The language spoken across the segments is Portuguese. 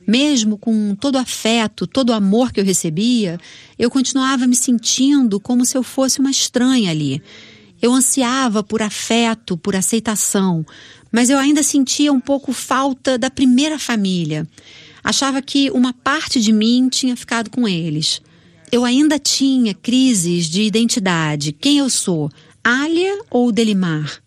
Mesmo com todo o afeto, todo o amor que eu recebia, eu continuava me sentindo como se eu fosse uma estranha ali. Eu ansiava por afeto, por aceitação, mas eu ainda sentia um pouco falta da primeira família. Achava que uma parte de mim tinha ficado com eles. Eu ainda tinha crises de identidade. Quem eu sou? Alia ou Delimar?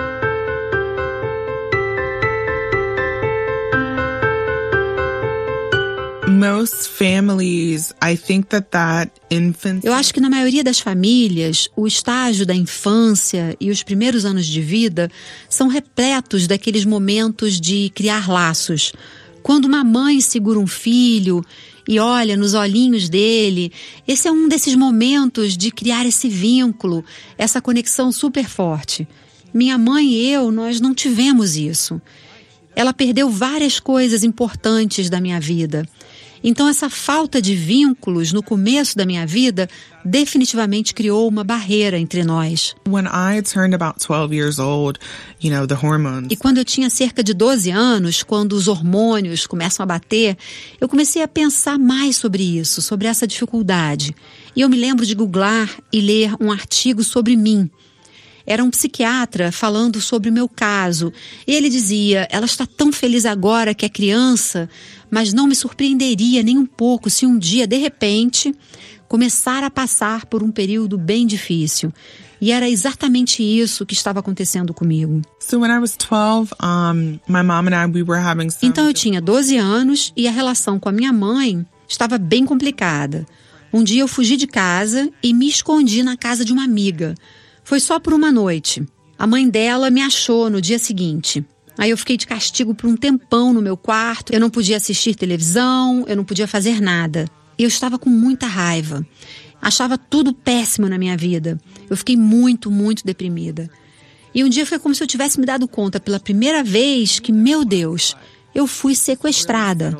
Most families, I think that infancy... Eu acho que na maioria das famílias, o estágio da infância e os primeiros anos de vida são repletos daqueles momentos de criar laços. Quando uma mãe segura um filho e olha nos olhinhos dele, esse é um desses momentos de criar esse vínculo, essa conexão super forte. Minha mãe e eu, nós não tivemos isso. Ela perdeu várias coisas importantes da minha vida. Então essa falta de vínculos no começo da minha vida definitivamente criou uma barreira entre nós. When I turned about 12 years old, the hormones. E quando eu tinha cerca de 12 anos, quando os hormônios começam a bater, eu comecei a pensar mais sobre isso, sobre essa dificuldade. E eu me lembro de googlar e ler um artigo sobre mim. Era um psiquiatra falando sobre o meu caso. E ele dizia, ela está tão feliz agora que é criança, mas não me surpreenderia nem um pouco se um dia, de repente, começar a passar por um período bem difícil. E era exatamente isso que estava acontecendo comigo. So when I was 12, my mom and I, we were having some... Então eu tinha 12 anos e a relação com a minha mãe estava bem complicada. Um dia eu fugi de casa e me escondi na casa de uma amiga. Foi só por uma noite. A mãe dela me achou no dia seguinte. Aí eu fiquei de castigo por um tempão no meu quarto. Eu não podia assistir televisão, eu não podia fazer nada. E eu estava com muita raiva. Achava tudo péssimo na minha vida. Eu fiquei muito, muito deprimida. E um dia foi como se eu tivesse me dado conta pela primeira vez que, meu Deus, eu fui sequestrada.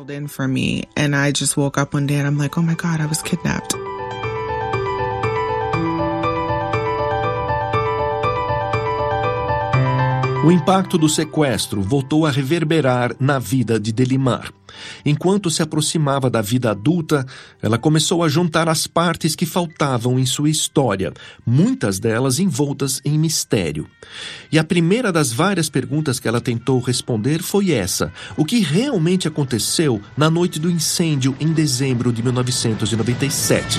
O impacto do sequestro voltou a reverberar na vida de Delimar. Enquanto se aproximava da vida adulta, ela começou a juntar as partes que faltavam em sua história, muitas delas envoltas em mistério. E a primeira das várias perguntas que ela tentou responder foi essa: o que realmente aconteceu na noite do incêndio em dezembro de 1997?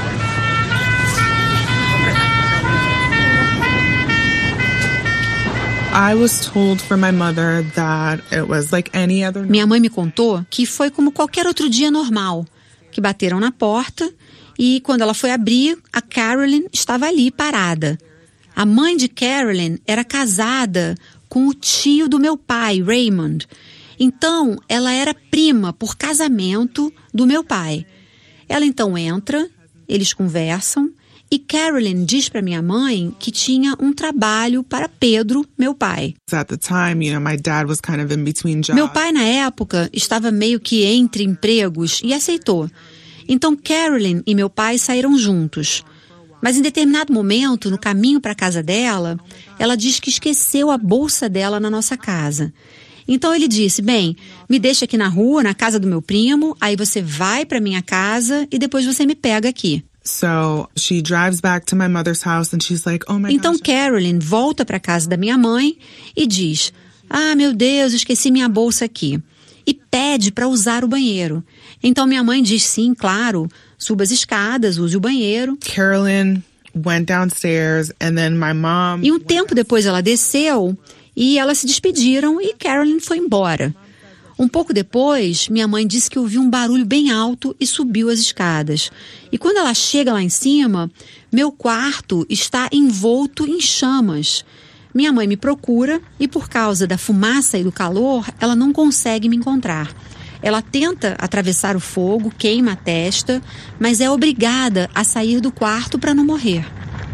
I was told from my mother that it was like any other... Minha mãe me contou que foi como qualquer outro dia normal, que bateram na porta e quando ela foi abrir, a Carolyn estava ali parada. A mãe de Carolyn era casada com o tio do meu pai, Raymond. Então, ela era prima por casamento do meu pai. Ela então entra, eles conversam, e Carolyn diz para minha mãe que tinha um trabalho para Pedro, meu pai. At the time, my dad was kind of in between jobs. Meu pai, na época, estava meio que entre empregos e aceitou. Então, Carolyn e meu pai saíram juntos. Mas em determinado momento, no caminho para a casa dela, ela diz que esqueceu a bolsa dela na nossa casa. Então ele disse, bem, me deixa aqui na rua, na casa do meu primo, aí você vai para minha casa e depois você me pega aqui. So she drives back to my mother's house and she's like, oh my gosh. Então Carolyn volta para a casa da minha mãe e diz, meu Deus, esqueci minha bolsa aqui. E pede para usar o banheiro. Então minha mãe diz, sim, claro, suba as escadas, use o banheiro. Carolyn went downstairs and then my mom... E um tempo depois ela desceu e elas se despediram e Carolyn foi embora. Um pouco depois, minha mãe disse que ouviu um barulho bem alto e subiu as escadas. E quando ela chega lá em cima, meu quarto está envolto em chamas. Minha mãe me procura e por causa da fumaça e do calor, ela não consegue me encontrar. Ela tenta atravessar o fogo, queima a testa, mas é obrigada a sair do quarto para não morrer.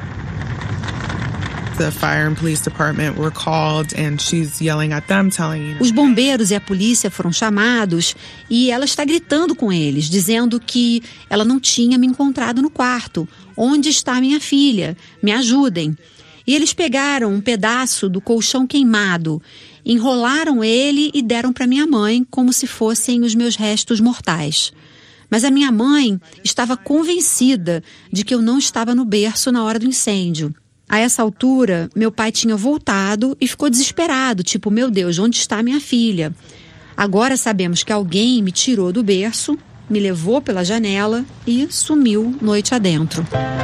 The fire and police department were called and she's yelling at them, telling... Os bombeiros e a polícia foram chamados e ela está gritando com eles, dizendo que ela não tinha me encontrado no quarto. Onde está minha filha? Me ajudem. E eles pegaram um pedaço do colchão queimado Enrolaram ele e deram para minha mãe como se fossem os meus restos mortais. Mas a minha mãe estava convencida de que eu não estava no berço na hora do incêndio. A essa altura, meu pai tinha voltado e ficou desesperado, tipo, meu Deus, onde está minha filha? Agora sabemos que alguém me tirou do berço, me levou pela janela e sumiu noite adentro.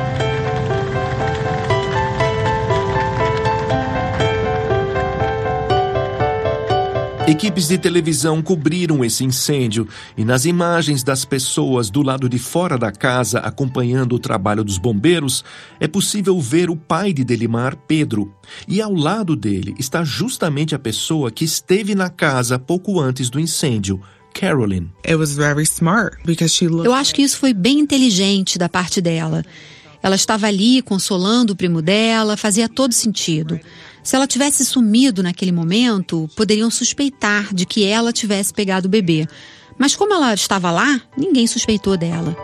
Equipes de televisão cobriram esse incêndio e nas imagens das pessoas do lado de fora da casa acompanhando o trabalho dos bombeiros, é possível ver o pai de Delimar, Pedro. E ao lado dele está justamente a pessoa que esteve na casa pouco antes do incêndio, Carolyn. It was very smart because she looked. Eu acho que isso foi bem inteligente da parte dela. Ela estava ali consolando o primo dela, fazia todo sentido. Se ela tivesse sumido naquele momento, poderiam suspeitar de que ela tivesse pegado o bebê. Mas como ela estava lá, ninguém suspeitou dela.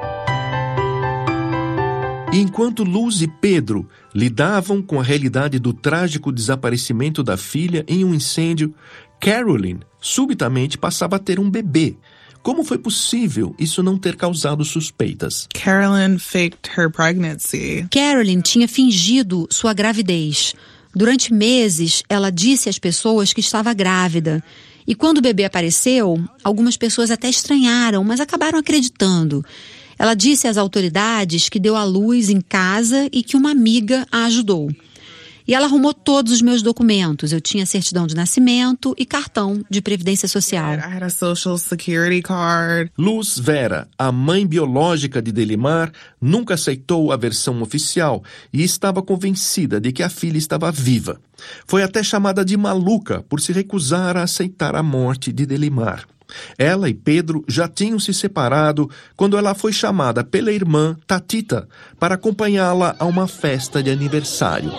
E enquanto Luz e Pedro lidavam com a realidade do trágico desaparecimento da filha em um incêndio, Carolyn subitamente passava a ter um bebê. Como foi possível isso não ter causado suspeitas? Carolyn faked her pregnancy. Carolyn tinha fingido sua gravidez. Durante meses, ela disse às pessoas que estava grávida. E quando o bebê apareceu, algumas pessoas até estranharam, mas acabaram acreditando. Ela disse às autoridades que deu à luz em casa e que uma amiga a ajudou. E ela arrumou todos os meus documentos. Eu tinha certidão de nascimento e cartão de previdência social. I had a social security card. Luz Vera, a mãe biológica de Delimar, nunca aceitou a versão oficial e estava convencida de que a filha estava viva. Foi até chamada de maluca por se recusar a aceitar a morte de Delimar. Ela e Pedro já tinham se separado quando ela foi chamada pela irmã Tatita para acompanhá-la a uma festa de aniversário.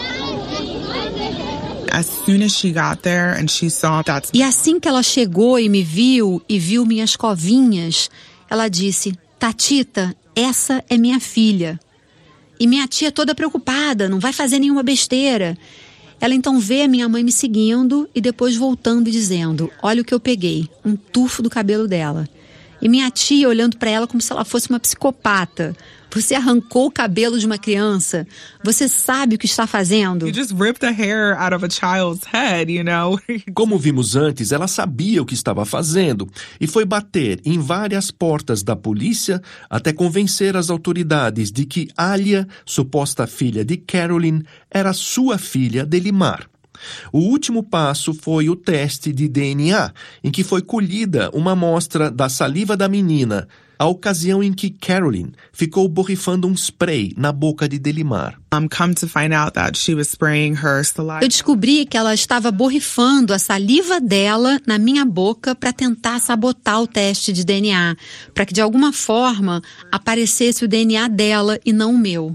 As soon as she got there and she saw that. E assim que ela chegou e me viu, e viu minhas covinhas, ela disse, Tatita, essa é minha filha. E minha tia toda preocupada, não vai fazer nenhuma besteira. Ela então vê a minha mãe me seguindo e depois voltando e dizendo, olha o que eu peguei, um tufo do cabelo dela. E minha tia olhando para ela como se ela fosse uma psicopata. Você arrancou o cabelo de uma criança. Você sabe o que está fazendo. You just ripped the hair out of a child's head, you know. Como vimos antes, ela sabia o que estava fazendo e foi bater em várias portas da polícia até convencer as autoridades de que Alia, suposta filha de Carolyn, era sua filha Delimar. O último passo foi o teste de DNA, em que foi colhida uma amostra da saliva da menina, a ocasião em que Carolyn ficou borrifando um spray na boca de Delimar. Come to find out that she was spraying her saliva. Eu descobri que ela estava borrifando a saliva dela na minha boca para tentar sabotar o teste de DNA, para que de alguma forma aparecesse o DNA dela e não o meu.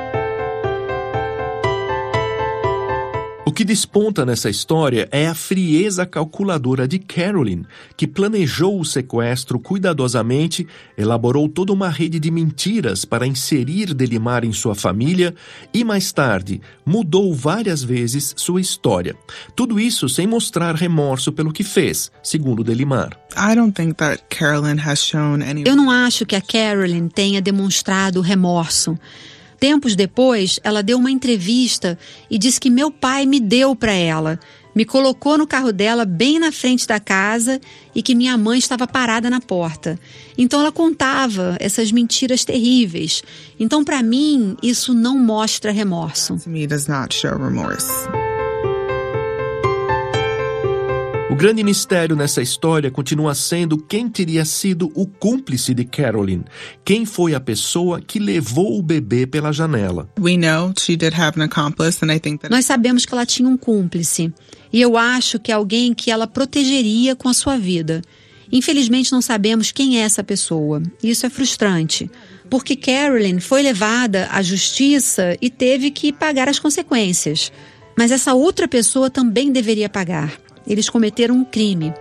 O que desponta nessa história é a frieza calculadora de Carolyn, que planejou o sequestro cuidadosamente, elaborou toda uma rede de mentiras para inserir Delimar em sua família e, mais tarde, mudou várias vezes sua história. Tudo isso sem mostrar remorso pelo que fez, segundo Delimar. I don't think that Carolyn has shown any. Eu não acho que a Carolyn tenha demonstrado remorso. Tempos depois, ela deu uma entrevista e disse que meu pai me deu para ela. Me colocou no carro dela bem na frente da casa e que minha mãe estava parada na porta. Então ela contava essas mentiras terríveis. Então, para mim, isso não mostra remorso. To me does not show remorse. O grande mistério nessa história continua sendo quem teria sido o cúmplice de Carolyn. Quem foi a pessoa que levou o bebê pela janela? We know she did have an accomplice, and I think that. Nós sabemos que ela tinha um cúmplice. E eu acho que é alguém que ela protegeria com a sua vida. Infelizmente não sabemos quem é essa pessoa. Isso é frustrante. Porque Carolyn foi levada à justiça e teve que pagar as consequências. Mas essa outra pessoa também deveria pagar. Eles cometeram um crime.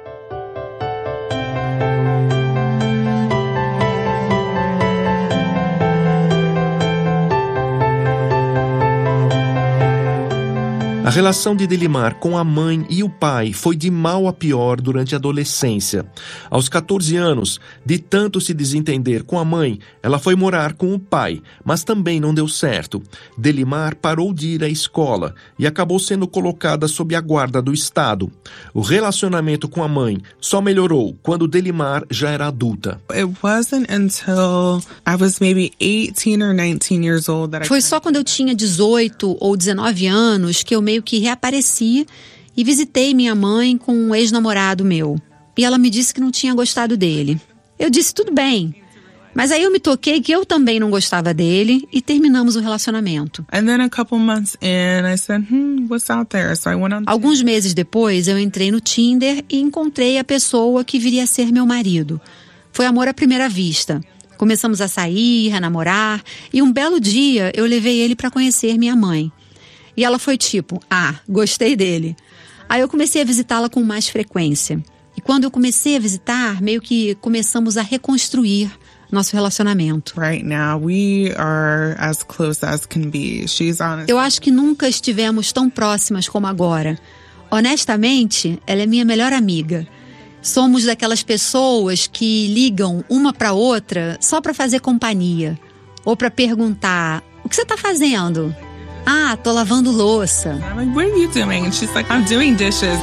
A relação de Delimar com a mãe e o pai foi de mal a pior durante a adolescência. Aos 14 anos, de tanto se desentender com a mãe, ela foi morar com o pai, mas também não deu certo. Delimar parou de ir à escola e acabou sendo colocada sob a guarda do Estado. O relacionamento com a mãe só melhorou quando Delimar já era adulta. It wasn't until I was maybe 18 or 19 years old that Foi só quando eu tinha 18 ou 19 anos que eu meio que reapareci e visitei minha mãe com um ex-namorado meu. E ela me disse que não tinha gostado dele. Eu disse, tudo bem. Mas aí eu me toquei que eu também não gostava dele e terminamos o relacionamento. And then a couple months in, I said, what's out there? So I went on. Alguns meses depois, eu entrei no Tinder e encontrei a pessoa que viria a ser meu marido. Foi amor à primeira vista. Começamos a sair, a namorar, e um belo dia eu levei ele para conhecer minha mãe. E ela foi tipo, gostei dele. Aí eu comecei a visitá-la com mais frequência. E quando eu comecei a visitar, meio que começamos a reconstruir nosso relacionamento. Right now, we are as close as can be. She's honest. Eu acho que nunca estivemos tão próximas como agora. Honestamente, ela é minha melhor amiga. Somos daquelas pessoas que ligam uma para outra só para fazer companhia. Ou para perguntar, o que você tá fazendo? Tô lavando louça. I'm like, what are you doing? And she's like, I'm doing dishes.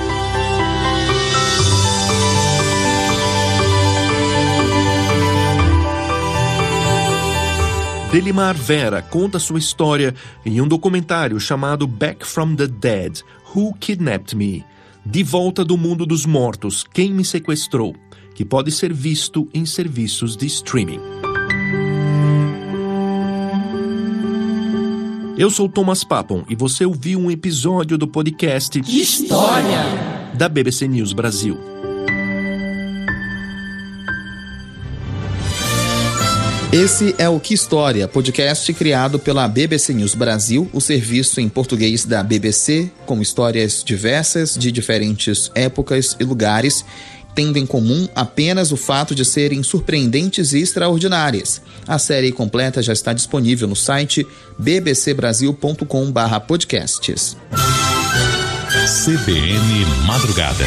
Delimar Vera conta sua história em um documentário chamado Back from the Dead, Who Kidnapped Me? De volta do mundo dos mortos, Quem me sequestrou? Que pode ser visto em serviços de streaming. Eu sou Thomas Papon e você ouviu um episódio do podcast História da BBC News Brasil. Esse é o Que História, podcast criado pela BBC News Brasil, o serviço em português da BBC, com histórias diversas de diferentes épocas e lugares, tendo em comum apenas o fato de serem surpreendentes e extraordinárias. A série completa já está disponível no site bbcbrasil.com/podcasts. CBN Madrugada.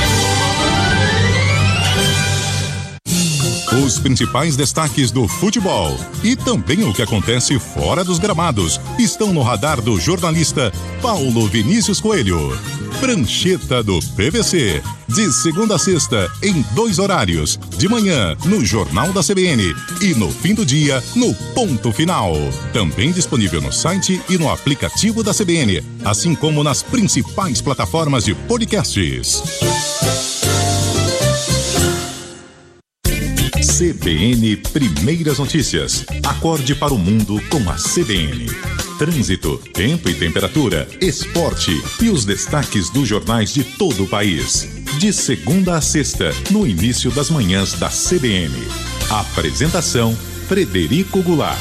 Os principais destaques do futebol e também o que acontece fora dos gramados estão no radar do jornalista Paulo Vinícius Coelho. Prancheta do PVC, de segunda a sexta, em 2 horários, de manhã no Jornal da CBN e no fim do dia no Ponto Final. Também disponível no site e no aplicativo da CBN, assim como nas principais plataformas de podcasts. CBN Primeiras Notícias. Acorde para o mundo com a CBN. Trânsito, tempo e temperatura, esporte e os destaques dos jornais de todo o país. De segunda a sexta, no início das manhãs da CBN. Apresentação, Frederico Goulart.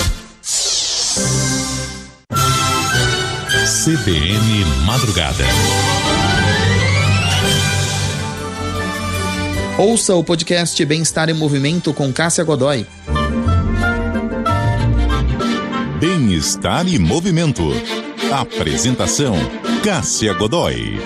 CBN Madrugada. Ouça o podcast Bem-Estar em Movimento com Cássia Godoy. Bem-Estar e Movimento. Apresentação, Cássia Godoy.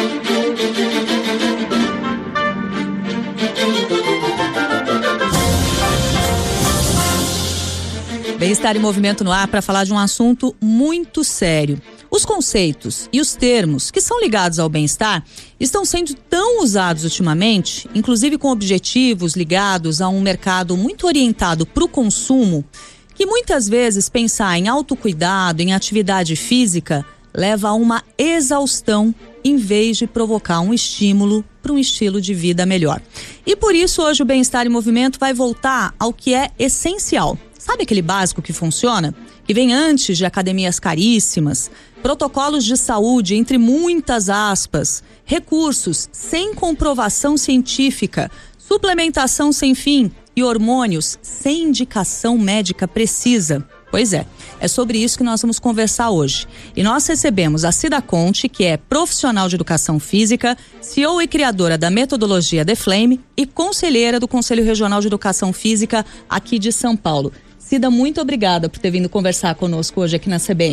Bem-Estar e Movimento no ar para falar de um assunto muito sério. Os conceitos e os termos que são ligados ao bem-estar estão sendo tão usados ultimamente, inclusive com objetivos ligados a um mercado muito orientado para o consumo, que muitas vezes pensar em autocuidado, em atividade física, leva a uma exaustão em vez de provocar um estímulo para um estilo de vida melhor. E por isso hoje o Bem-Estar e Movimento vai voltar ao que é essencial. Sabe aquele básico que funciona? Que vem antes de academias caríssimas, protocolos de saúde, entre muitas aspas, recursos sem comprovação científica, suplementação sem fim e hormônios sem indicação médica precisa. Pois é sobre isso que nós vamos conversar hoje. E nós recebemos a Cida Conte, que é profissional de educação física, CEO e criadora da metodologia The Flame e conselheira do Conselho Regional de Educação Física aqui de São Paulo. Cida, muito obrigada por ter vindo conversar conosco hoje aqui na CBN.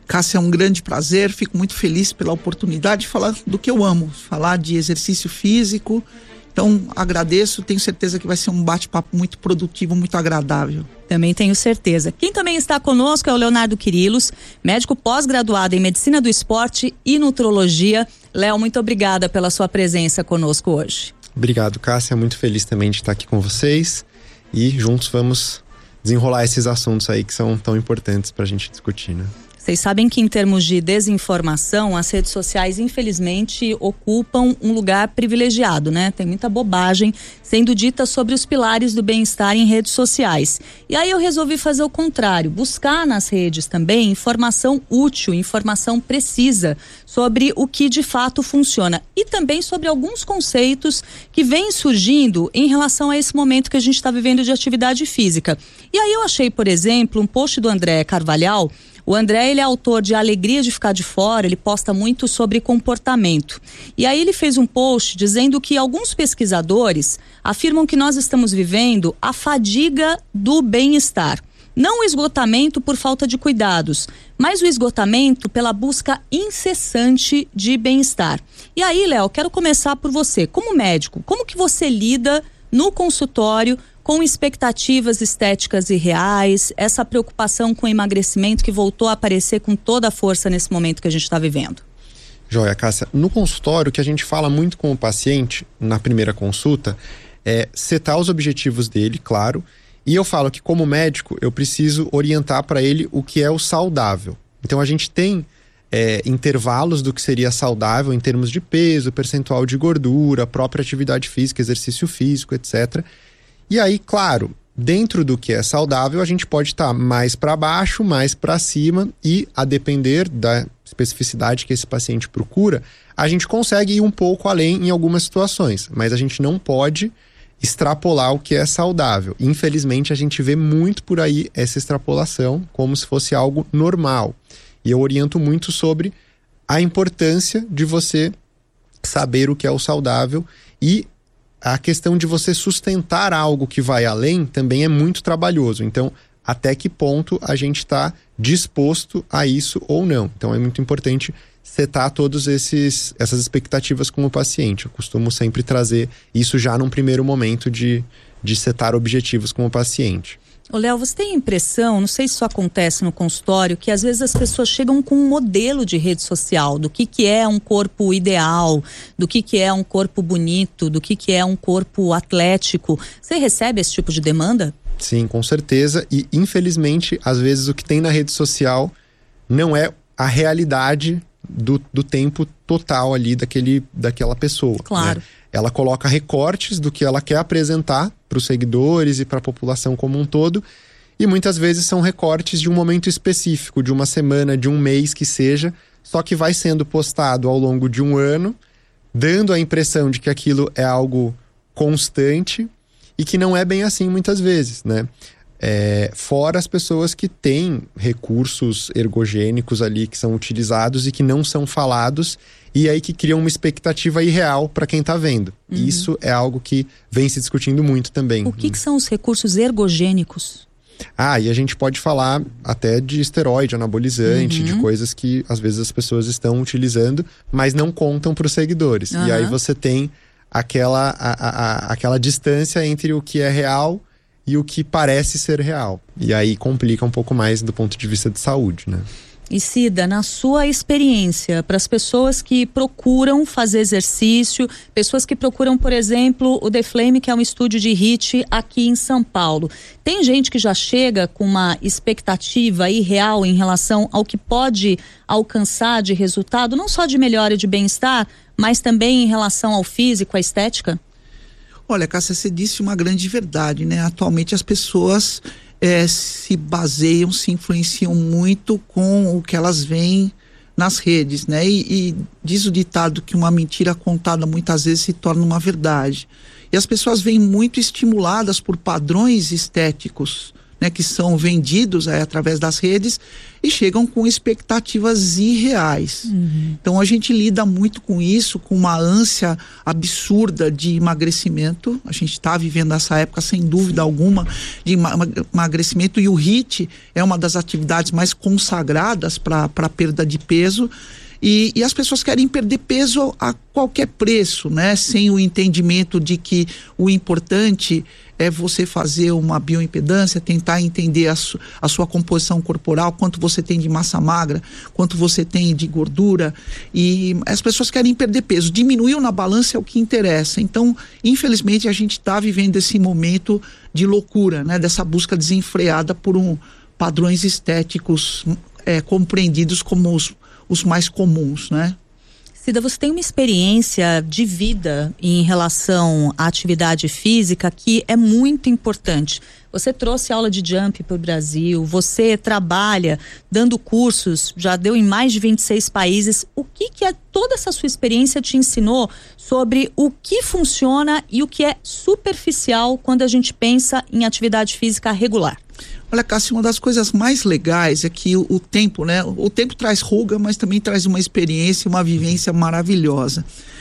Cássia, é um grande prazer, fico muito feliz pela oportunidade de falar do que eu amo, falar de exercício físico. Então, agradeço, tenho certeza que vai ser um bate-papo muito produtivo, muito agradável. Também tenho certeza. Quem também está conosco é o Leonardo Quirilos, médico pós-graduado em Medicina do Esporte e Nutrologia. Léo, muito obrigada pela sua presença conosco hoje. Obrigado, Cássia, muito feliz também de estar aqui com vocês e juntos vamos desenrolar esses assuntos aí que são tão importantes para a gente discutir, né? Vocês sabem que em termos de desinformação, as redes sociais infelizmente ocupam um lugar privilegiado, né? Tem muita bobagem sendo dita sobre os pilares do bem-estar em redes sociais. E aí eu resolvi fazer o contrário, buscar nas redes também informação útil, informação precisa sobre o que de fato funciona e também sobre alguns conceitos que vêm surgindo em relação a esse momento que a gente está vivendo de atividade física. E aí eu achei, por exemplo, um post do André Carvalhal. O André, ele é autor de A Alegria de Ficar de Fora, ele posta muito sobre comportamento. E aí ele fez um post dizendo que alguns pesquisadores afirmam que nós estamos vivendo a fadiga do bem-estar. Não o esgotamento por falta de cuidados, mas o esgotamento pela busca incessante de bem-estar. E aí, Léo, quero começar por você. Como médico, como que você lida no consultório com expectativas estéticas irreais, essa preocupação com o emagrecimento que voltou a aparecer com toda a força nesse momento que a gente está vivendo? Joia, Cássia. No consultório, o que a gente fala muito com o paciente na primeira consulta é setar os objetivos dele, claro, e eu falo que como médico eu preciso orientar para ele o que é o saudável. Então a gente tem intervalos do que seria saudável em termos de peso, percentual de gordura, própria atividade física, exercício físico, etc. E aí, claro, dentro do que é saudável, a gente pode estar mais para baixo, mais para cima e, a depender da especificidade que esse paciente procura, a gente consegue ir um pouco além em algumas situações, mas a gente não pode extrapolar o que é saudável. Infelizmente, a gente vê muito por aí essa extrapolação como se fosse algo normal. E eu oriento muito sobre a importância de você saber o que é o saudável e a questão de você sustentar algo que vai além também é muito trabalhoso. Então, até que ponto a gente está disposto a isso ou não. Então, é muito importante setar todas essas expectativas com o paciente. Eu costumo sempre trazer isso já num primeiro momento de setar objetivos com o paciente. Ô Léo, você tem a impressão, não sei se isso acontece no consultório, que às vezes as pessoas chegam com um modelo de rede social, do que é um corpo ideal, do que é um corpo bonito, do que é um corpo atlético. Você recebe esse tipo de demanda? Sim, com certeza. E infelizmente, às vezes o que tem na rede social não é a realidade do tempo total ali daquela pessoa. Claro. Né? Ela coloca recortes do que ela quer apresentar para os seguidores e para a população como um todo, e muitas vezes são recortes de um momento específico, de uma semana, de um mês que seja, só que vai sendo postado ao longo de um ano, dando a impressão de que aquilo é algo constante e que não é bem assim muitas vezes, né? Fora as pessoas que têm recursos ergogênicos ali que são utilizados e que não são falados, e aí que criam uma expectativa irreal para quem está vendo. Uhum. Isso é algo que vem se discutindo muito também. O que são os recursos ergogênicos? E a gente pode falar até de esteroide, anabolizante, de coisas que às vezes as pessoas estão utilizando, mas não contam para os seguidores. E aí você tem aquela distância entre o que é real e o que parece ser real. E aí complica um pouco mais do ponto de vista de saúde, né? E Cida, na sua experiência, para as pessoas que procuram fazer exercício, pessoas que procuram, por exemplo, o The Flame, que é um estúdio de HIIT aqui em São Paulo, tem gente que já chega com uma expectativa irreal em relação ao que pode alcançar de resultado, não só de melhora de bem-estar, mas também em relação ao físico, à estética? Olha, Cássia, você disse uma grande verdade, né? Atualmente as pessoas se baseiam, se influenciam muito com o que elas veem nas redes, né? E diz o ditado que uma mentira contada muitas vezes se torna uma verdade. E as pessoas vêm muito estimuladas por padrões estéticos né, que são vendidos através das redes e chegam com expectativas irreais. Então a gente lida muito com isso, com uma ânsia absurda de emagrecimento. A gente está vivendo essa época, sem dúvida alguma, de emagrecimento, e o HIIT é uma das atividades mais consagradas para a perda de peso. E as pessoas querem perder peso a qualquer preço, né? Sem o entendimento de que o importante é você fazer uma bioimpedância, tentar entender a sua composição corporal, quanto você tem de massa magra, quanto você tem de gordura, e as pessoas querem perder peso. Diminuir na balança é o que interessa. Então, infelizmente, a gente está vivendo esse momento de loucura, né? Dessa busca desenfreada por padrões estéticos compreendidos como os mais comuns, né? Cida, você tem uma experiência de vida em relação à atividade física que é muito importante. Você trouxe aula de jump para o Brasil, você trabalha dando cursos, já deu em mais de 26 países. O que toda essa sua experiência te ensinou sobre o que funciona e o que é superficial quando a gente pensa em atividade física regular? Olha, Cássia, uma das coisas mais legais é que o tempo, né? O tempo traz ruga, mas também traz uma experiência, uma vivência maravilhosa.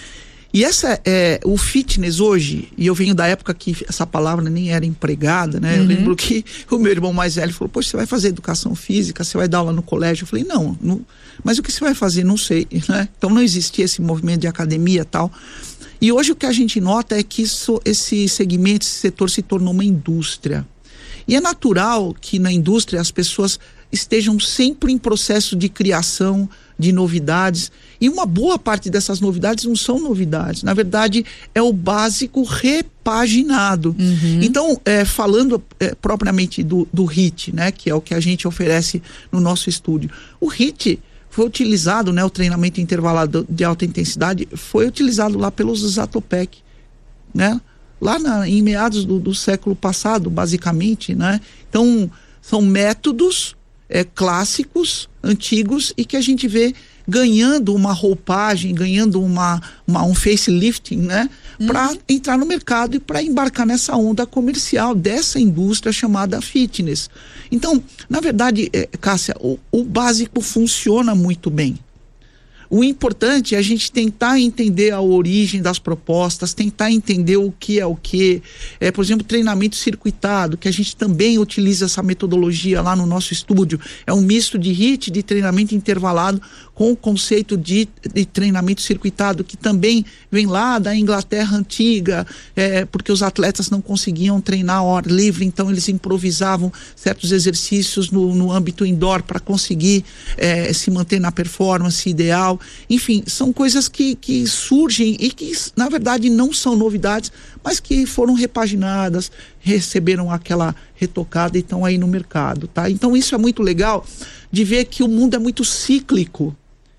E o fitness hoje, e eu venho da época que essa palavra nem era empregada, né? Eu lembro que o meu irmão mais velho falou: poxa, você vai fazer educação física, você vai dar aula no colégio? Eu falei, não, mas o que você vai fazer? Não sei, né? Então não existia esse movimento de academia e tal. E hoje o que a gente nota é que esse segmento, esse setor se tornou uma indústria. E é natural que na indústria as pessoas estejam sempre em processo de criação de novidades, e uma boa parte dessas novidades não são novidades, na verdade é o básico repaginado. Então, falando propriamente do HIIT, né, que é o que a gente oferece no nosso estúdio, o HIIT foi utilizado, né, o treinamento intervalado de alta intensidade foi utilizado lá pelos Zatopek, né, lá em meados do século passado, basicamente, né? Então, são métodos clássicos, antigos, e que a gente vê ganhando uma roupagem, ganhando um facelifting, né? Para entrar no mercado e para embarcar nessa onda comercial dessa indústria chamada fitness. Então, na verdade, Cássia, o básico funciona muito bem. O importante é a gente tentar entender a origem das propostas, tentar entender o que é o que. Por exemplo, treinamento circuitado, que a gente também utiliza essa metodologia lá no nosso estúdio. É um misto de HIIT, de treinamento intervalado, com o conceito de treinamento circuitado, que também vem lá da Inglaterra antiga, porque os atletas não conseguiam treinar ao ar livre, então eles improvisavam certos exercícios no âmbito indoor para conseguir se manter na performance ideal. Enfim, são coisas que surgem e que, na verdade, não são novidades, mas que foram repaginadas, receberam aquela retocada e estão aí no mercado, tá? Então isso é muito legal de ver que o mundo é muito cíclico,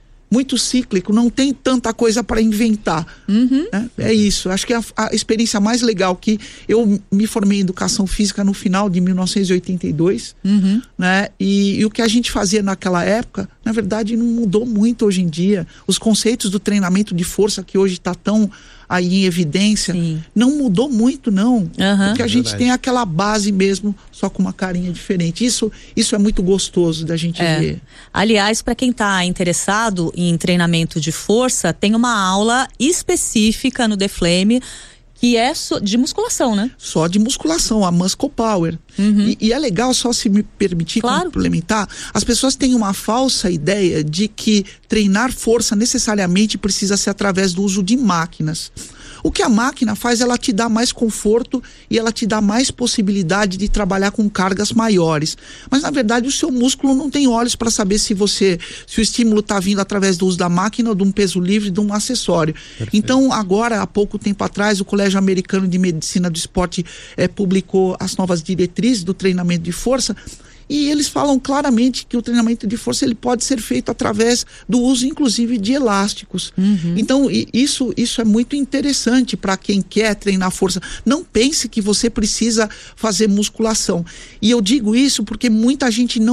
não tem tanta coisa para inventar. Né? É isso, acho que a experiência mais legal, que eu me formei em educação física no final de 1982, né? E o que a gente fazia naquela época, na verdade, não mudou muito hoje em dia. Os conceitos do treinamento de força, que hoje está tão aí em evidência, não mudou muito, não. Porque a gente tem aquela base mesmo, só com uma carinha diferente. Isso é muito gostoso da gente ver. Aliás, para quem está interessado em treinamento de força, tem uma aula específica no The Flame, que é de musculação, né? Só de musculação, a Muscle Power. E é legal, só se me permitir complementar, as pessoas têm uma falsa ideia de que treinar força necessariamente precisa ser através do uso de máquinas. O que a máquina faz, ela te dá mais conforto e ela te dá mais possibilidade de trabalhar com cargas maiores. Mas, na verdade, o seu músculo não tem olhos para saber se o estímulo está vindo através do uso da máquina ou de um peso livre, de um acessório. Perfeito. Então, agora, há pouco tempo atrás, o Colégio Americano de Medicina do Esporte publicou as novas diretrizes do treinamento de força. E eles falam claramente que o treinamento de força ele pode ser feito através do uso, inclusive, de elásticos. Então, isso é muito interessante para quem quer treinar força. Não pense que você precisa fazer musculação. E eu digo isso porque muita gente não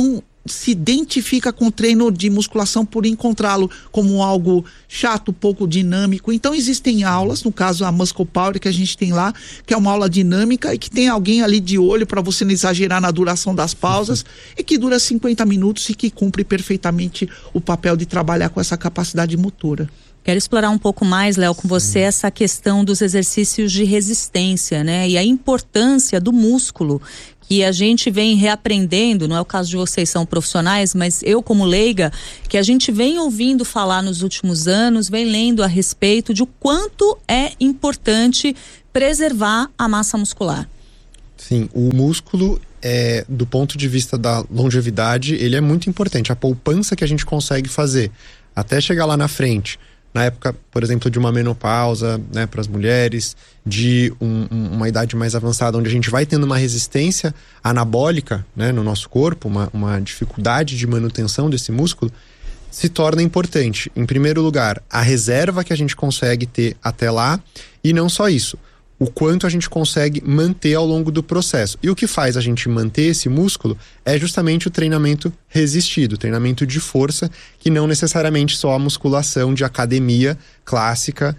se identifica com o treino de musculação por encontrá-lo como algo chato, pouco dinâmico. Então existem aulas, no caso a Muscle Power que a gente tem lá, que é uma aula dinâmica e que tem alguém ali de olho para você não exagerar na duração das pausas e que dura 50 minutos e que cumpre perfeitamente o papel de trabalhar com essa capacidade motora. Quero explorar um pouco mais, Léo, com você essa questão dos exercícios de resistência, né? E a importância do músculo, que a gente vem reaprendendo, não é o caso de vocês, são profissionais, mas eu como leiga, que a gente vem ouvindo falar nos últimos anos, vem lendo a respeito de o quanto é importante preservar a massa muscular. Sim, o músculo, do ponto de vista da longevidade, ele é muito importante. A poupança que a gente consegue fazer até chegar lá na frente, na época, por exemplo, de uma menopausa, né, para as mulheres, de uma idade mais avançada, onde a gente vai tendo uma resistência anabólica, né, no nosso corpo, uma dificuldade de manutenção desse músculo, se torna importante. Em primeiro lugar, a reserva que a gente consegue ter até lá, e não só isso, o quanto a gente consegue manter ao longo do processo. E o que faz a gente manter esse músculo é justamente o treinamento resistido, treinamento de força, que não necessariamente só a musculação de academia clássica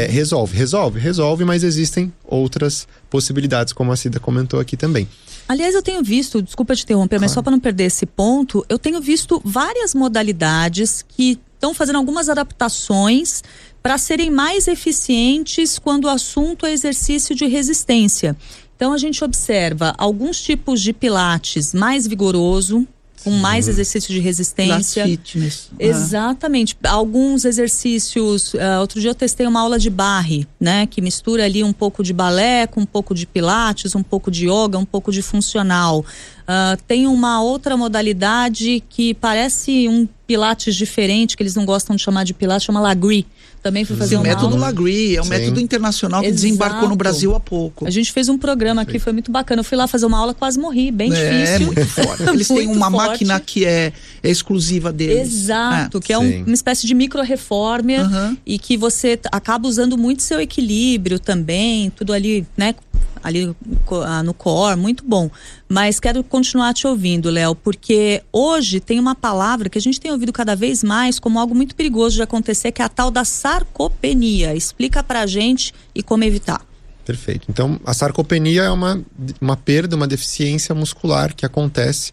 resolve, mas existem outras possibilidades, como a Cida comentou aqui também. Aliás, eu tenho visto, desculpa te interromper, mas só para não perder esse ponto, eu tenho visto várias modalidades que estão fazendo algumas adaptações para serem mais eficientes quando o assunto é exercício de resistência. Então a gente observa alguns tipos de pilates mais vigoroso, com mais exercício de resistência. Pilates fitness. Exatamente. Alguns exercícios, outro dia eu testei uma aula de barre, né? Que mistura ali um pouco de balé com um pouco de pilates, um pouco de yoga, um pouco de funcional. Tem uma outra modalidade que parece um pilates diferente, que eles não gostam de chamar de pilates, chama Lagree. Também fui fazer o método aula. Lagree, é um método internacional que desembarcou no Brasil há pouco. A gente fez um programa aqui, foi muito bacana. Eu fui lá fazer uma aula, quase morri, bem difícil. É muito forte. Eles têm uma máquina que é exclusiva deles. Exato, que é uma espécie de micro-reformer e que você acaba usando muito seu equilíbrio também, tudo ali, né? Ali no core, muito bom. Mas quero continuar te ouvindo, Léo, porque hoje tem uma palavra que a gente tem ouvido cada vez mais como algo muito perigoso de acontecer, que é a tal da sarcopenia. Explica pra gente e como evitar. Perfeito. Então, a sarcopenia é uma perda, uma deficiência muscular que acontece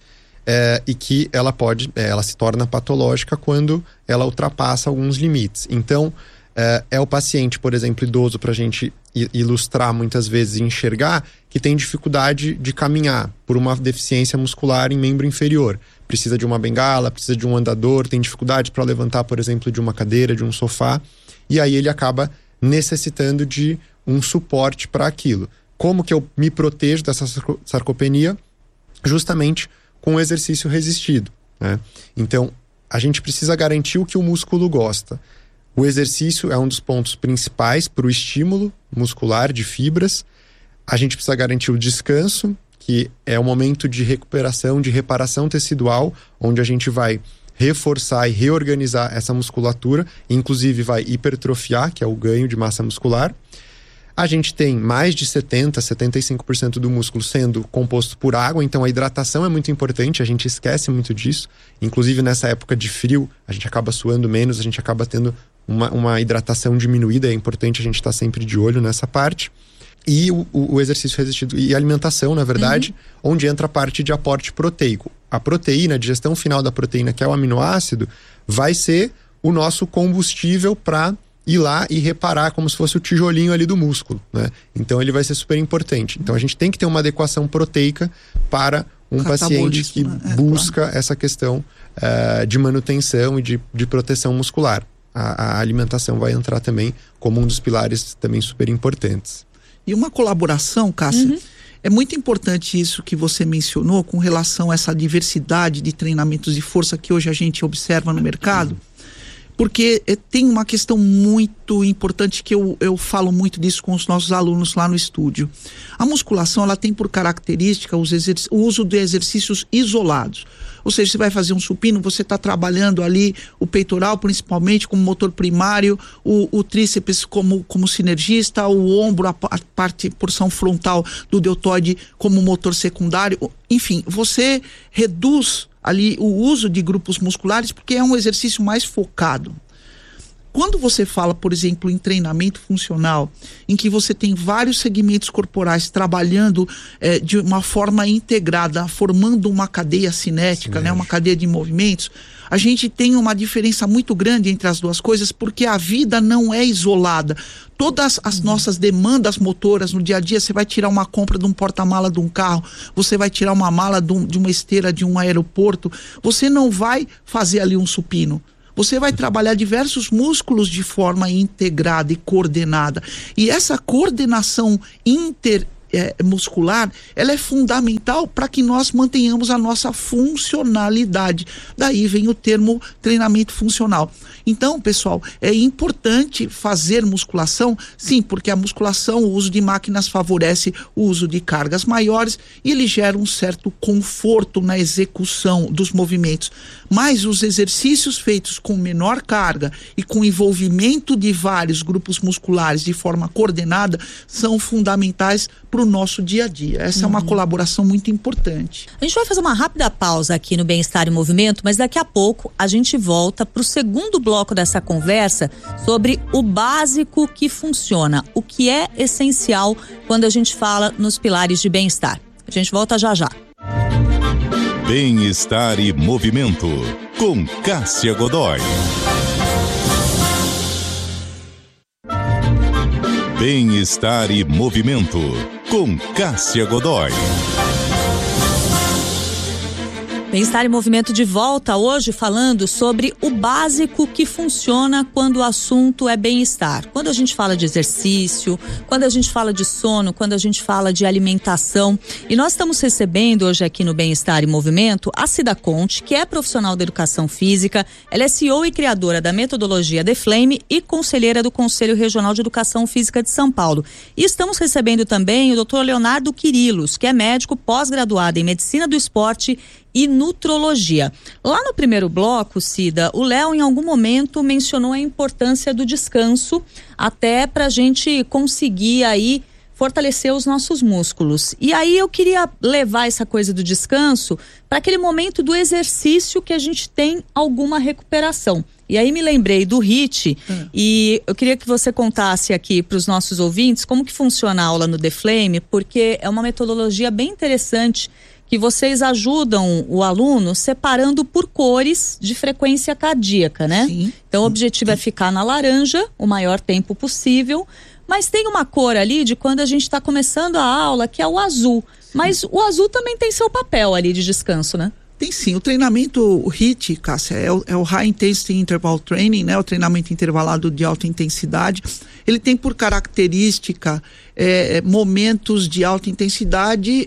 e que ela se torna patológica quando ela ultrapassa alguns limites. Então, é o paciente, por exemplo, idoso, para a gente ilustrar muitas vezes e enxergar, que tem dificuldade de caminhar por uma deficiência muscular em membro inferior. Precisa de uma bengala, precisa de um andador, tem dificuldade para levantar, por exemplo, de uma cadeira, de um sofá, e aí ele acaba necessitando de um suporte para aquilo. Como que eu me protejo dessa sarcopenia? Justamente com o exercício resistido, né? Então, a gente precisa garantir o que o músculo gosta. O exercício é um dos pontos principais para o estímulo muscular de fibras. A gente precisa garantir o descanso, que é o momento de recuperação, de reparação tecidual, onde a gente vai reforçar e reorganizar essa musculatura, inclusive vai hipertrofiar, que é o ganho de massa muscular. A gente tem mais de 75% do músculo sendo composto por água, então a hidratação é muito importante, a gente esquece muito disso. Inclusive nessa época de frio, a gente acaba suando menos, a gente acaba tendo uma hidratação diminuída, é importante a gente estar sempre de olho nessa parte. E o exercício resistido e a alimentação, na verdade, onde entra a parte de aporte proteico. A proteína, a digestão final da proteína, que é o aminoácido, vai ser o nosso combustível para ir lá e reparar como se fosse o tijolinho ali do músculo, né? Então ele vai ser super importante. Então a gente tem que ter uma adequação proteica para um paciente que busca essa questão de manutenção e de proteção muscular. A alimentação vai entrar também como um dos pilares também super importantes. E uma colaboração, Cássia, é muito importante isso que você mencionou com relação a essa diversidade de treinamentos de força que hoje a gente observa no mercado, porque tem uma questão muito importante que eu falo muito disso com os nossos alunos lá no estúdio. A musculação, ela tem por característica o uso de exercícios isolados. Ou seja, você vai fazer um supino, você está trabalhando ali o peitoral principalmente como motor primário, o tríceps como sinergista, o ombro, a porção frontal do deltoide como motor secundário. Enfim, você reduz ali o uso de grupos musculares porque é um exercício mais focado. Quando você fala, por exemplo, em treinamento funcional, em que você tem vários segmentos corporais trabalhando de uma forma integrada, formando uma cadeia cinética, né, uma cadeia de movimentos, a gente tem uma diferença muito grande entre as duas coisas, porque a vida não é isolada. Todas as nossas demandas motoras no dia a dia, você vai tirar uma compra de um porta-mala de um carro, você vai tirar uma mala de uma esteira de um aeroporto, você não vai fazer ali um supino. Você vai trabalhar diversos músculos de forma integrada e coordenada. E essa coordenação muscular, ela é fundamental para que nós mantenhamos a nossa funcionalidade. Daí vem o termo treinamento funcional. Então, pessoal, é importante fazer musculação, sim, porque a musculação, o uso de máquinas favorece o uso de cargas maiores e ele gera um certo conforto na execução dos movimentos. Mas os exercícios feitos com menor carga e com envolvimento de vários grupos musculares de forma coordenada são fundamentais para o nosso dia a dia. Essa é uma colaboração muito importante. A gente vai fazer uma rápida pausa aqui no Bem-Estar em Movimento, mas daqui a pouco a gente volta para o segundo bloco dessa conversa sobre o básico que funciona, o que é essencial quando a gente fala nos pilares de bem-estar. A gente volta já já. Bem-Estar e Movimento, com Cássia Godoy. Bem-Estar e Movimento, com Cássia Godoy. Bem-Estar em Movimento de volta hoje falando sobre o básico que funciona quando o assunto é bem-estar. Quando a gente fala de exercício, quando a gente fala de sono, quando a gente fala de alimentação. E nós estamos recebendo hoje aqui no Bem-Estar em Movimento a Cida Conte, que é profissional da educação física. Ela é CEO e criadora da metodologia The Flame e conselheira do Conselho Regional de Educação Física de São Paulo. E estamos recebendo também o Dr. Leonardo Quirilos, que é médico pós-graduado em Medicina do Esporte e nutrologia. Lá no primeiro bloco, Cida, o Léo em algum momento mencionou a importância do descanso, até para a gente conseguir aí fortalecer os nossos músculos. E aí eu queria levar essa coisa do descanso para aquele momento do exercício que a gente tem alguma recuperação. E aí me lembrei do HIIT e eu queria que você contasse aqui para os nossos ouvintes como que funciona a aula no The Flame, porque é uma metodologia bem interessante que vocês ajudam o aluno separando por cores de frequência cardíaca, né? Sim. Então o objetivo é ficar na laranja o maior tempo possível, mas tem uma cor ali de quando a gente está começando a aula, que é o azul. Mas o azul também tem seu papel ali de descanso, né? Tem sim, o treinamento, o HIIT, Cássia, é o High Intensity Interval Training, né? O treinamento intervalado de alta intensidade. Ele tem por característica momentos de alta intensidade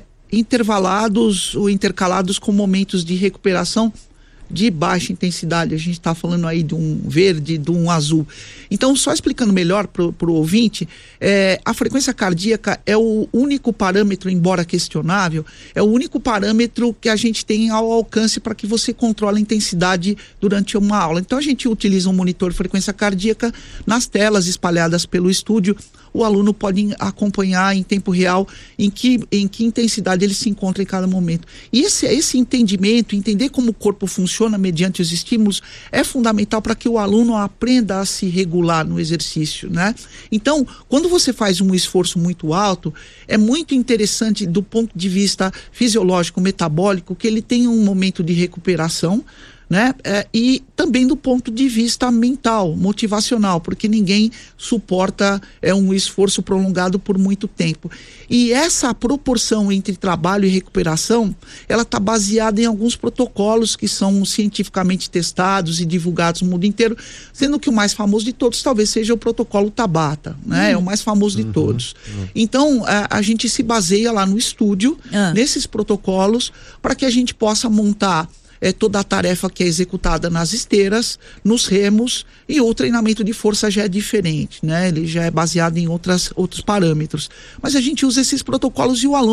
intervalados ou intercalados com momentos de recuperação de baixa intensidade. A gente está falando aí de um verde, de um azul. Então, só explicando melhor para o ouvinte, a frequência cardíaca é o único parâmetro, embora questionável, é o único parâmetro que a gente tem ao alcance para que você controle a intensidade durante uma aula. Então, a gente utiliza um monitor de frequência cardíaca nas telas espalhadas pelo estúdio. O aluno pode acompanhar em tempo real em que intensidade ele se encontra em cada momento. E esse entendimento, entender como o corpo funciona mediante os estímulos, é fundamental para que o aluno aprenda a se regular no exercício, né? Então, quando você faz um esforço muito alto, é muito interessante do ponto de vista fisiológico, metabólico, que ele tenha um momento de recuperação, né? E também do ponto de vista mental, motivacional, porque ninguém suporta um esforço prolongado por muito tempo. E essa proporção entre trabalho e recuperação, ela está baseada em alguns protocolos que são cientificamente testados e divulgados no mundo inteiro, sendo que o mais famoso de todos talvez seja o protocolo Tabata, né? É o mais famoso de todos. Então, a gente se baseia lá no estúdio, nesses protocolos, para que a gente possa montar toda a tarefa que é executada nas esteiras, nos remos, e o treinamento de força já é diferente, né? Ele já é baseado em outros parâmetros. Mas a gente usa esses protocolos e o aluno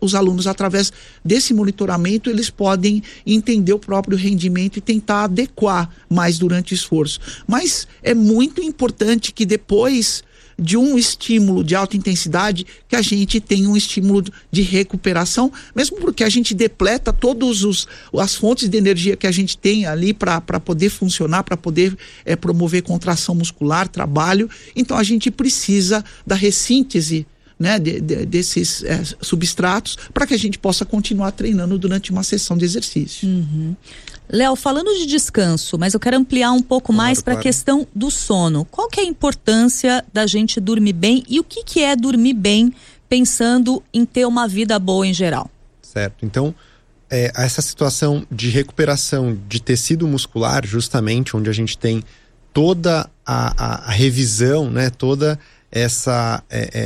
os alunos, através desse monitoramento, eles podem entender o próprio rendimento e tentar adequar mais durante o esforço. Mas é muito importante que depois de um estímulo de alta intensidade, que a gente tenha um estímulo de recuperação, mesmo porque a gente depleta todas as fontes de energia que a gente tem ali para poder funcionar, para poder promover contração muscular, trabalho. Então a gente precisa da ressíntese, né, desses substratos, para que a gente possa continuar treinando durante uma sessão de exercício. Léo, falando de descanso, mas eu quero ampliar um pouco mais para a questão do sono. Qual que é a importância da gente dormir bem e o que é dormir bem, pensando em ter uma vida boa em geral? Certo, então essa situação de recuperação de tecido muscular, justamente onde a gente tem toda a revisão, né, toda essa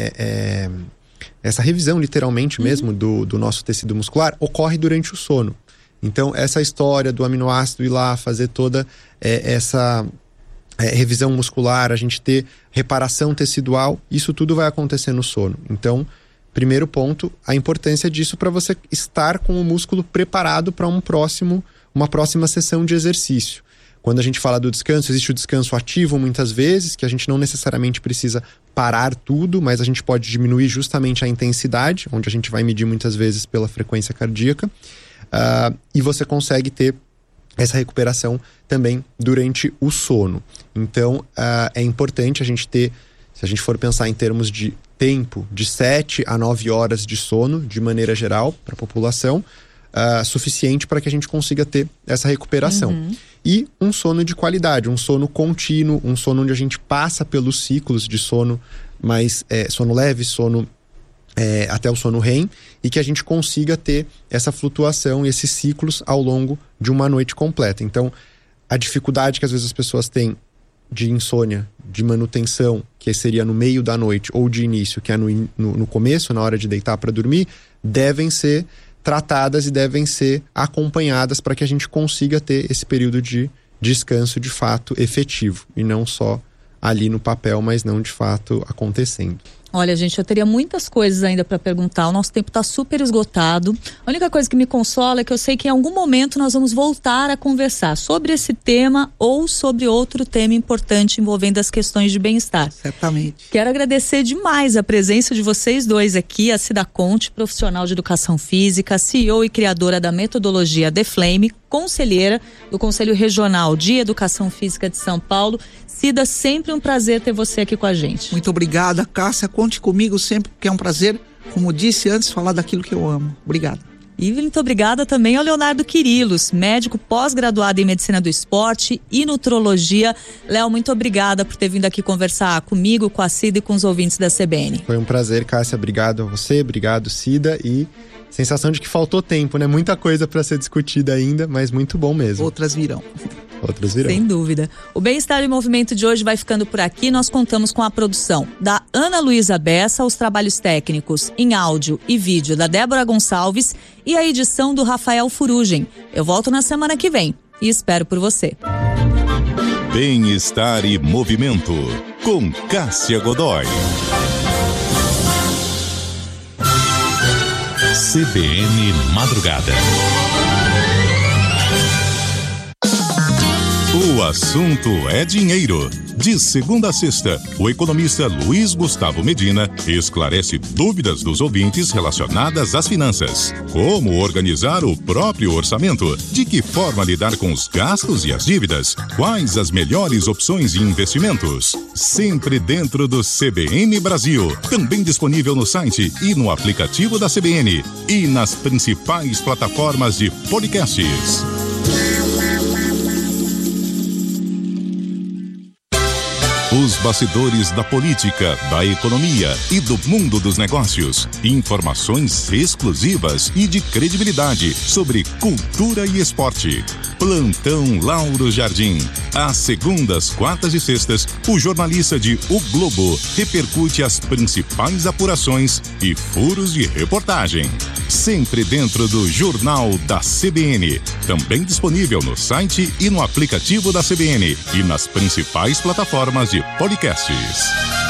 revisão literalmente mesmo do nosso tecido muscular, ocorre durante o sono. Então essa história do aminoácido ir lá fazer toda essa revisão muscular, a gente ter reparação tecidual, isso tudo vai acontecer no sono. Então, primeiro ponto, a importância disso para você estar com o músculo preparado para uma próxima sessão de exercício. Quando a gente fala do descanso, existe o descanso ativo muitas vezes, que a gente não necessariamente precisa parar tudo, mas a gente pode diminuir justamente a intensidade, onde a gente vai medir muitas vezes pela frequência cardíaca, e você consegue ter essa recuperação também durante o sono. Então, é importante a gente ter, se a gente for pensar em termos de tempo, de 7 a 9 horas de sono, de maneira geral, para a população, suficiente para que a gente consiga ter essa recuperação. E um sono de qualidade, um sono contínuo, um sono onde a gente passa pelos ciclos de sono, mais sono leve, sono até o sono REM, e que a gente consiga ter essa flutuação, esses ciclos ao longo de uma noite completa. Então, a dificuldade que às vezes as pessoas têm de insônia, de manutenção, que seria no meio da noite, ou de início, que é no começo, na hora de deitar para dormir, devem ser tratadas e devem ser acompanhadas para que a gente consiga ter esse período de descanso de fato efetivo, e não só ali no papel, mas não de fato acontecendo. Olha, gente, eu teria muitas coisas ainda para perguntar, o nosso tempo está super esgotado. A única coisa que me consola é que eu sei que em algum momento nós vamos voltar a conversar sobre esse tema ou sobre outro tema importante envolvendo as questões de bem-estar. Certamente. Quero agradecer demais a presença de vocês dois aqui, a Cida Conte, profissional de educação física, CEO e criadora da metodologia The Flame, conselheira do Conselho Regional de Educação Física de São Paulo. Cida, sempre um prazer ter você aqui com a gente. Muito obrigada, Cássia. Conte comigo sempre, porque é um prazer, como disse antes, falar daquilo que eu amo. Obrigado. E muito obrigada também ao Leonardo Quirilos, médico pós-graduado em Medicina do Esporte e Nutrologia. Léo, muito obrigada por ter vindo aqui conversar comigo, com a Cida e com os ouvintes da CBN. Foi um prazer, Cássia. Obrigado a você, obrigado, Cida. E sensação de que faltou tempo, né? Muita coisa para ser discutida ainda, mas muito bom mesmo. Outras virão. Outras virão. Sem dúvida. O Bem-Estar em Movimento de hoje vai ficando por aqui. Nós contamos com a produção da Ana Luísa Bessa, os trabalhos técnicos em áudio e vídeo da Débora Gonçalves e a edição do Rafael Furugem. Eu volto na semana que vem e espero por você. Bem-Estar e Movimento, com Cássia Godoy. CBN Madrugada. O assunto é dinheiro. De segunda a sexta, o economista Luiz Gustavo Medina esclarece dúvidas dos ouvintes relacionadas às finanças. Como organizar o próprio orçamento? De que forma lidar com os gastos e as dívidas? Quais as melhores opções de investimentos? Sempre dentro do CBN Brasil. Também disponível no site e no aplicativo da CBN. E nas principais plataformas de podcasts. Os bastidores da política, da economia e do mundo dos negócios. Informações exclusivas e de credibilidade sobre cultura e esporte. Plantão Lauro Jardim. Às segundas, quartas e sextas, o jornalista de O Globo repercute as principais apurações e furos de reportagem. Sempre dentro do Jornal da CBN. Também disponível no site e no aplicativo da CBN e nas principais plataformas de podcasts.